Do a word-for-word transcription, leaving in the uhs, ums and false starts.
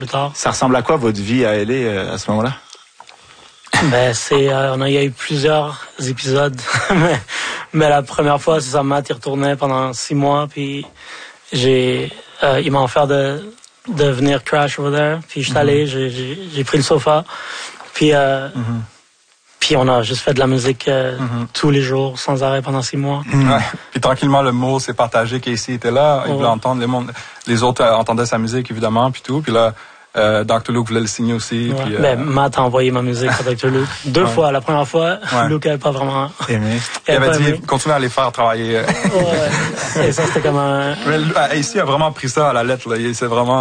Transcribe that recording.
plus tard. Ça ressemble à quoi votre vie à L A euh, à ce moment-là? Ben, c'est, euh, on a, il y a eu plusieurs épisodes, mais, mais la première fois, c'est ça, Matt, il retournait pendant six mois, puis j'ai, euh, il m'a offert de, de venir crash over there, puis je suis mm-hmm. allé, j'ai, j'ai, j'ai pris le sofa, puis, euh, mm-hmm. puis on a juste fait de la musique euh, mm-hmm. tous les jours, sans arrêt pendant six mois. Mm-hmm. Ouais. Puis tranquillement, le mot s'est partagé, Casey était là, il oh. voulait entendre, les, mondes, les autres euh, entendaient sa musique, évidemment, puis tout, puis là, Euh, docteur Luke voulait le signer aussi. Ouais. Puis, ben, euh... Matt a envoyé ma musique à docteur Luke. Deux ouais. fois. La première fois, ouais. Luke n'avait pas vraiment aimé. Il, il avait dit, aimé. Continue à les faire travailler. Ouais. Et ça, c'était comme un... Mais, ici, il a vraiment pris ça à la lettre. Là. C'est vraiment...